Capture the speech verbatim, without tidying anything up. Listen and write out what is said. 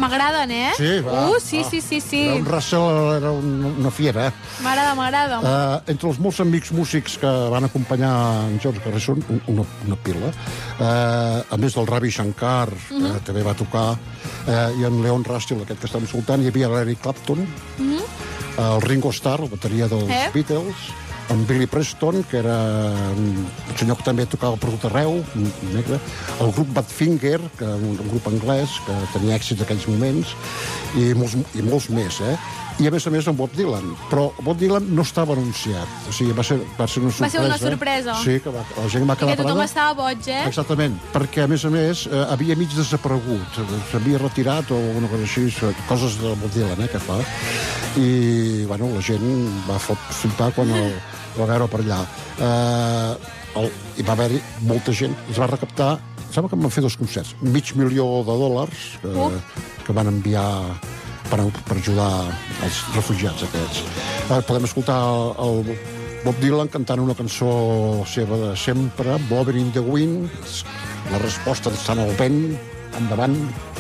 M'agraden, eh? Sí, va. Uh, sí, va. sí, sí, sí. Era un Russell, era un, una fiera, eh? M'agrada, m'agrada. Uh, entre els molts amics músics que van acompanyar en George Harrison, un, una, una pila, uh, a més del Ravi Shankar, que uh -huh. també va tocar, uh, i en Leon Russell, aquest que estàvem escoltant, hi havia l'Eric Clapton, uh -huh. uh, el Ringo Starr, la bateria dels eh? Beatles, en Billy Preston, que era un senyor que també tocava per tot arreu, negre, el grup Badfinger, que un, un grup anglès que tenia èxits en aquells moments, i molts, i molts més, eh? I, a més a més, en Bob Dylan. Però Bob Dylan no estava anunciat. O sigui, va ser, va ser una sorpresa. Va ser una sorpresa. Sí, que va, la gent va quedar I que tothom parada. estava boig, eh? Exactament, perquè, a més a més, eh, havia mig desaparegut. S'havia retirat o una cosa així, coses de Bob Dylan, eh, que fa. I, bueno, la gent va flipar quan el va veure per allà. Uh, el, hi va haver-hi molta gent, es va recaptar, sembla que en van fer dos concerts, mig milió de dòlars que, uh. que van enviar per, per ajudar els refugiats aquests. Uh, podem escoltar el, el Bob Dylan cantant una cançó seva de sempre, Blowing in the Wind, la resposta d'estant al vent, endavant.